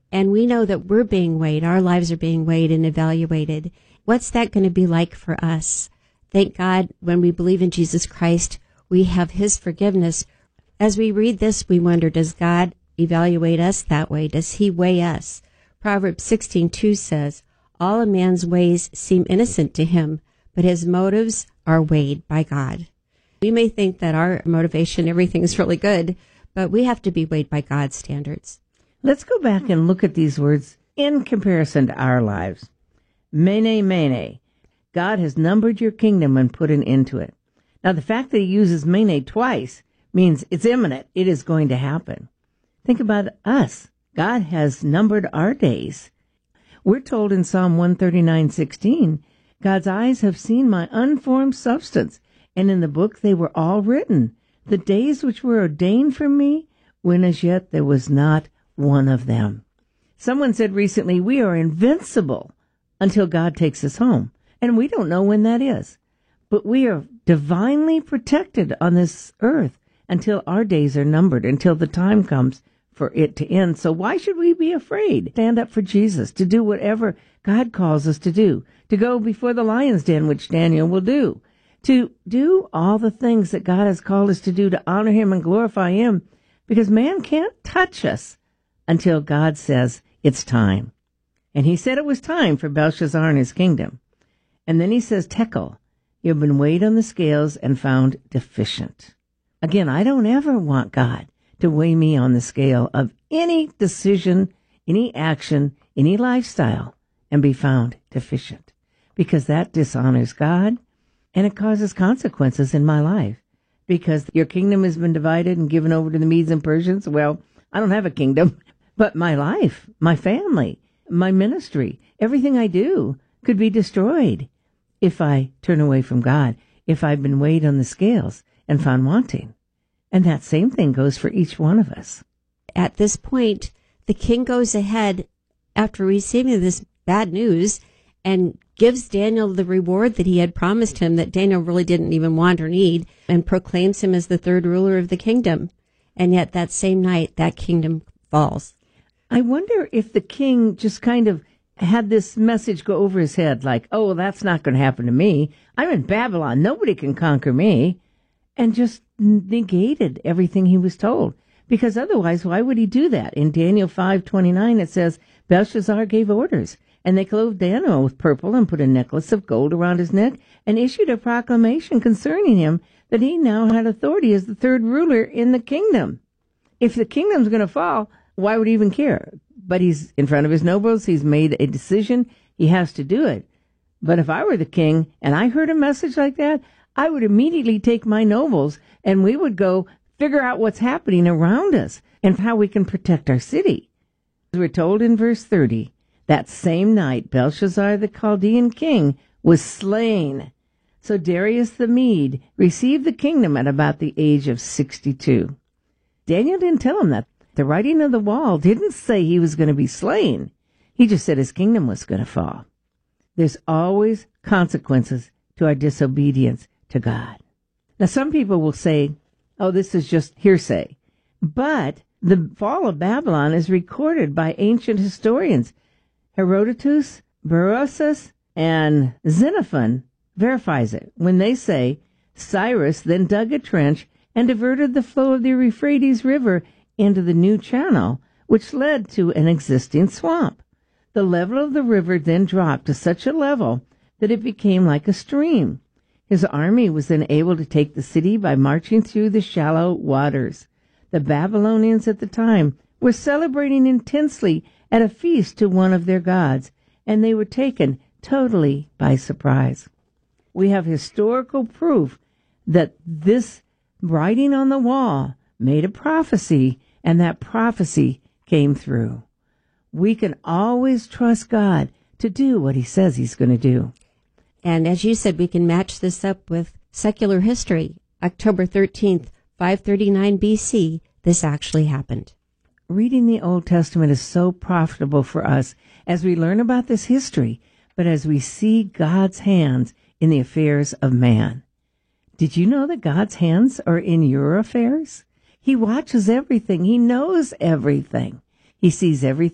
And we know that we're being weighed. Our lives are being weighed and evaluated. What's that going to be like for us? Thank God, when we believe in Jesus Christ, we have his forgiveness. As we read this, we wonder, does God evaluate us that way? Does he weigh us? Proverbs 16:2 says, all a man's ways seem innocent to him, but his motives are weighed by God. We may think that our motivation, everything is really good, but we have to be weighed by God's standards. Let's go back and look at these words in comparison to our lives. Mene, mene. God has numbered your kingdom and put an end to it. Now, the fact that he uses mene twice means it's imminent. It is going to happen. Think about us. God has numbered our days. We're told in Psalm 139:16, God's eyes have seen my unformed substance, and in the book they were all written, the days which were ordained for me, when as yet there was not one of them. Someone said recently, we are invincible until God takes us home, and we don't know when that is. But we are divinely protected on this earth until our days are numbered, until the time comes for it to end. So why should we be afraid? Stand up for Jesus, to do whatever God calls us to do, to go before the lion's den, which Daniel will do, to do all the things that God has called us to do, to honor him and glorify him, because man can't touch us until God says it's time. And he said it was time for Belshazzar and his kingdom. And then he says, Tekel, you have been weighed on the scales and found deficient. Again, I don't ever want God to weigh me on the scale of any decision, any action, any lifestyle, and be found deficient, because that dishonors God and it causes consequences in my life. Because your kingdom has been divided and given over to the Medes and Persians. Well, I don't have a kingdom, but my life, my family, my ministry, everything I do could be destroyed if I turn away from God, if I've been weighed on the scales and found wanting. And that same thing goes for each one of us. At this point, the king goes ahead after receiving this bad news and gives Daniel the reward that he had promised him, that Daniel really didn't even want or need, and proclaims him as the third ruler of the kingdom. And yet that same night, that kingdom falls. I wonder if the king just kind of had this message go over his head, like, oh, well, that's not going to happen to me. I'm in Babylon. Nobody can conquer me. And just negated everything he was told. Because otherwise, why would he do that? In Daniel 5:29, it says, Belshazzar gave orders, and they clothed Daniel with purple and put a necklace of gold around his neck and issued a proclamation concerning him that he now had authority as the third ruler in the kingdom. If the kingdom's going to fall, why would he even care? But he's in front of his nobles. He's made a decision. He has to do it. But if I were the king and I heard a message like that, I would immediately take my nobles and we would go figure out what's happening around us and how we can protect our city. We're told in verse 30, that same night Belshazzar the Chaldean king was slain. So Darius the Mede received the kingdom at about the age of 62. Daniel didn't tell him that. The writing of the wall didn't say he was going to be slain. He just said his kingdom was going to fall. There's always consequences to our disobedience to God. Now, some people will say, oh, this is just hearsay. But the fall of Babylon is recorded by ancient historians. Herodotus, Berosus, and Xenophon verifies it when they say Cyrus then dug a trench and diverted the flow of the Euphrates River into the new channel, which led to an existing swamp. The level of the river then dropped to such a level that it became like a stream. His army was then able to take the city by marching through the shallow waters. The Babylonians at the time were celebrating intensely at a feast to one of their gods, and they were taken totally by surprise. We have historical proof that this writing on the wall made a prophecy, and that prophecy came through. We can always trust God to do what he says he's going to do. And as you said, we can match this up with secular history. October 13th, 539 BC, this actually happened. Reading the Old Testament is so profitable for us as we learn about this history, but as we see God's hands in the affairs of man. Did you know that God's hands are in your affairs? He watches everything. He knows everything. He sees everything.